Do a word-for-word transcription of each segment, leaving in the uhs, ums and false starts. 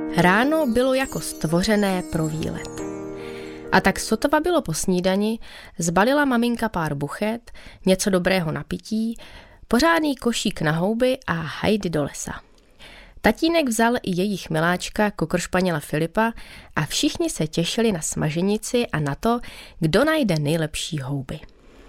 Ráno bylo jako stvořené pro výlet. A tak sotva bylo po snídani, zbalila maminka pár buchet, něco dobrého na pití, pořádný košík na houby a hajdy do lesa. Tatínek vzal i jejich miláčka, kokršpaněla Filipa a všichni se těšili na smaženici a na to, kdo najde nejlepší houby.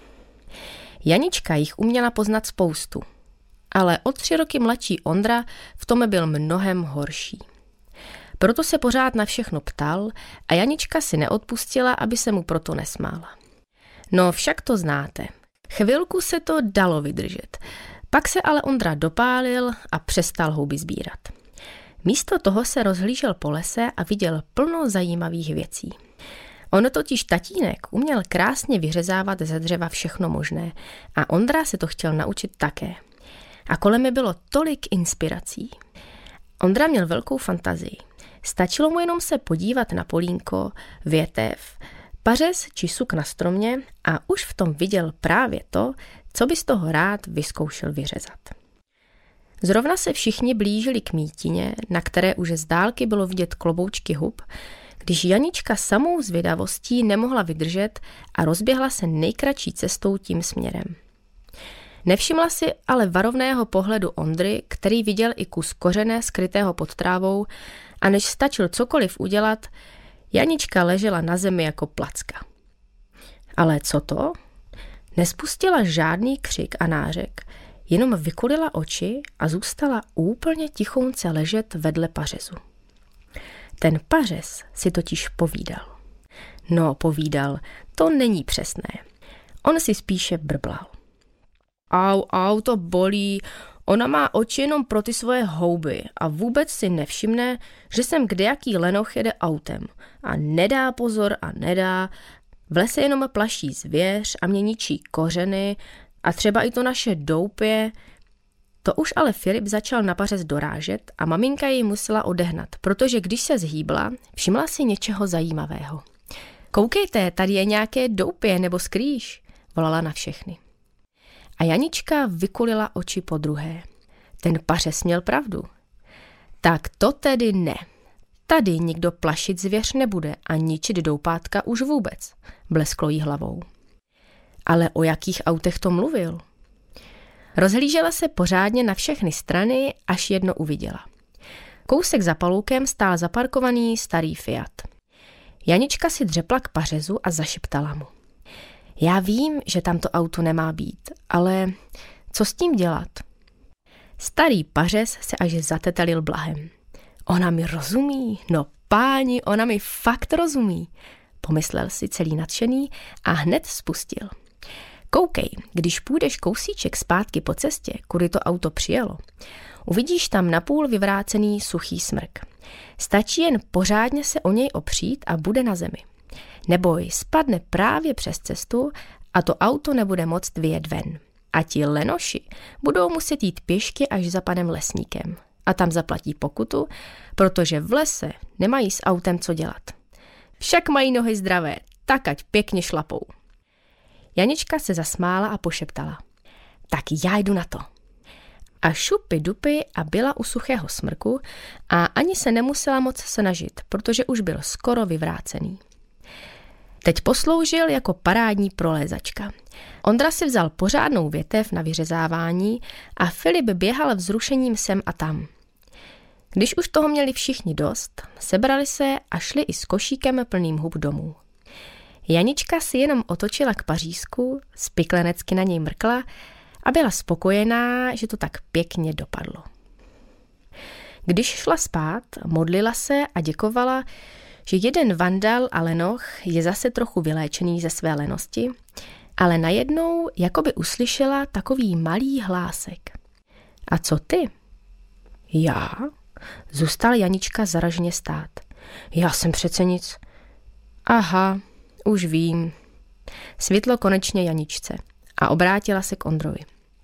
Janička jich uměla poznat spoustu, ale o tři roky mladší Ondra v tom byl mnohem horší. Proto se pořád na všechno ptal a Janička si neodpustila, aby se mu proto nesmála. No však to znáte. Chvilku se to dalo vydržet. Pak se ale Ondra dopálil a přestal houby sbírat. Místo toho se rozhlížel po lese a viděl plno zajímavých věcí. Ono totiž tatínek uměl krásně vyřezávat ze dřeva všechno možné a Ondra se to chtěl naučit také. A kolem mi bylo tolik inspirací. Ondra měl velkou fantazii. Stačilo mu jenom se podívat na polínko, větev, pařez či suk na stromě a už v tom viděl právě to, co by z toho rád vyzkoušel vyřezat. Zrovna se všichni blížili k mítině, na které už z dálky bylo vidět kloboučky hub, když Janička samou zvědavostí nemohla vydržet a rozběhla se nejkratší cestou tím směrem. Nevšimla si ale varovného pohledu Ondry, který viděl i kus kořene skrytého pod trávou a než stačil cokoliv udělat, Janička ležela na zemi jako placka. Ale co to? Nespustila žádný křik a nářek, jenom vykulila oči a zůstala úplně tichounce ležet vedle pařezu. Ten pařez si totiž povídal. No, povídal, to není přesné. On si spíše brblal. Au, au, to bolí, ona má oči jenom pro ty svoje houby a vůbec si nevšimne, že sem kdejaký lenoch jede autem a nedá pozor a nedá, v lese jenom plaší zvěř a mě ničí kořeny a třeba i to naše doupě. To už ale Filip začal na pařez dorážet a maminka jej musela odehnat, protože když se zhýbla, všimla si něčeho zajímavého. Koukejte, tady je nějaké doupě nebo skrýš, volala na všechny. A Janička vykulila oči po druhé. Ten pařez měl pravdu. Tak to tedy ne. Tady nikdo plašit zvěř nebude a ničit doupátka už vůbec, blesklo jí hlavou. Ale o jakých autech to mluvil? Rozhlížela se pořádně na všechny strany, až jedno uviděla. Kousek za paloukem stál zaparkovaný starý Fiat. Janička si dřepla k pařezu a zašeptala mu. Já vím, že tam to auto nemá být, ale co s tím dělat? Starý pařez se až zatetelil blahem. Ona mi rozumí, no páni, ona mi fakt rozumí, pomyslel si celý nadšený a hned spustil. Koukej, když půjdeš kousíček zpátky po cestě, kudy to auto přijelo, uvidíš tam napůl vyvrácený suchý smrk. Stačí jen pořádně se o něj opřít a bude na zemi. Neboj, spadne právě přes cestu a to auto nebude moct vyjet ven. A ti lenoši budou muset jít pěšky až za panem lesníkem. A tam zaplatí pokutu, protože v lese nemají s autem co dělat. Však mají nohy zdravé, tak ať pěkně šlapou. Janička se zasmála a pošeptala. Tak já jdu na to. A šupy dupy a byla u suchého smrku a ani se nemusela moc snažit, protože už byl skoro vyvrácený. Teď posloužil jako parádní prolézačka. Ondra si vzal pořádnou větev na vyřezávání a Filip běhal vzrušením sem a tam. Když už toho měli všichni dost, sebrali se a šli i s košíkem plným hub domů. Janička si jenom otočila k pařízku, spiklenecky na něj mrkla a byla spokojená, že to tak pěkně dopadlo. Když šla spát, modlila se a děkovala, že jeden vandal a lenoch je zase trochu vyléčený ze své lenosti, ale najednou jakoby uslyšela takový malý hlásek. A co ty? Já? Zůstala Janička zaraženě stát. Já jsem přece nic. Aha, už vím. Světlo konečně Janičce a obrátila se k Ondrovi.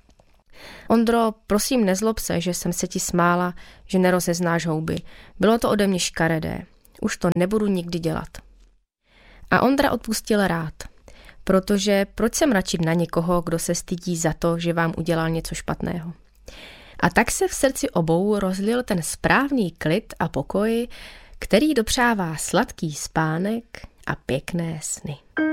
Ondro, prosím nezlob se, že jsem se ti smála, že nerozeznáš houby. Bylo to ode mě škaredé. Už to nebudu nikdy dělat. A Ondra odpustil rád, protože proč se mračit na někoho, kdo se stydí za to, že vám udělal něco špatného. A tak se v srdci obou rozlil ten správný klid a pokoj, který dopřává sladký spánek a pěkné sny.